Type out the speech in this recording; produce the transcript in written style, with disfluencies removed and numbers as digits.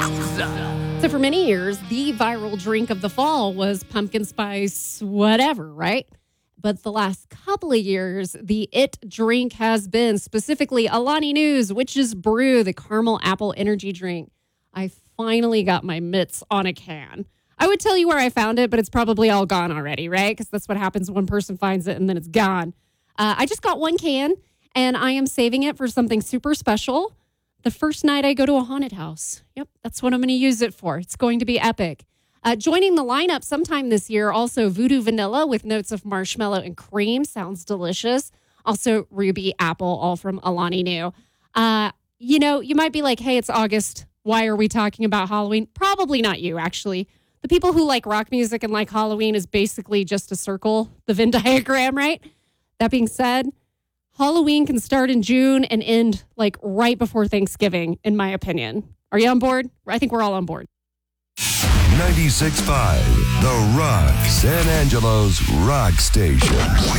So for many years, the viral drink of the fall was pumpkin spice whatever, right? But the last couple of years, the it drink has been specifically Alani Nu's Witch's Brew, the caramel apple energy drink. I finally got my mitts on a can. I would tell you where I found it, but it's probably all gone already, right? Because that's what happens when one person finds it and then it's gone. I just got one can, and I am saving it for something super special. The first night I go to a haunted house. Yep, that's what I'm going to use it for. It's going to be epic. Joining the lineup sometime this year, also Voodoo Vanilla with notes of marshmallow and cream. Sounds delicious. Also Ruby Apple, all from Alani Nu. You might be like, hey, it's August. Why are we talking about Halloween? Probably not you, actually. The people who like rock music and like Halloween is basically just a circle, the Venn diagram, right? That being said, Halloween can start in June and end like right before Thanksgiving, in my opinion. Are you on board? I think we're all on board. 96.5, The Rock, San Angelo's rock station.